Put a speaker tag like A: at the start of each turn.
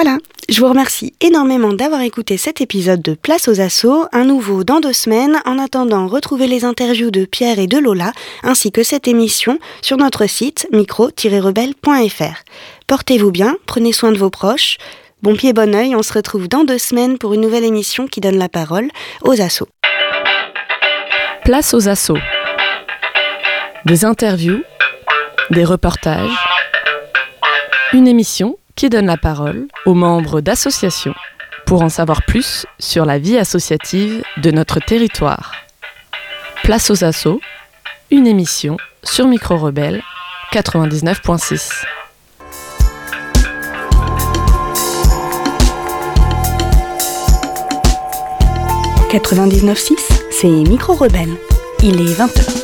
A: Voilà, je vous remercie énormément d'avoir écouté cet épisode de Place aux Assos, un nouveau dans 2 semaines. En attendant, retrouvez les interviews de Pierre et de Lola, ainsi que cette émission sur notre site micro-rebelle.fr. Portez-vous bien, prenez soin de vos proches. Bon pied, bon oeil, on se retrouve dans 2 semaines pour une nouvelle émission qui donne la parole aux assos.
B: Place aux assos. Des interviews, des reportages, une émission qui donne la parole aux membres d'associations pour en savoir plus sur la vie associative de notre territoire. Place aux assos, une émission sur Micro Rebelle 99.6.
A: 99.6, c'est Micro Rebelle. Il est 20h.